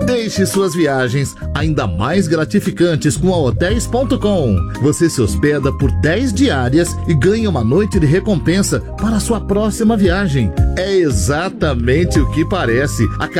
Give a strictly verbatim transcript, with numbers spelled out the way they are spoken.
Deixe suas viagens ainda mais gratificantes com a hotéis ponto com. Você se hospeda por dez diárias e ganha uma noite de recompensa para a sua próxima viagem. É exatamente o que parece. A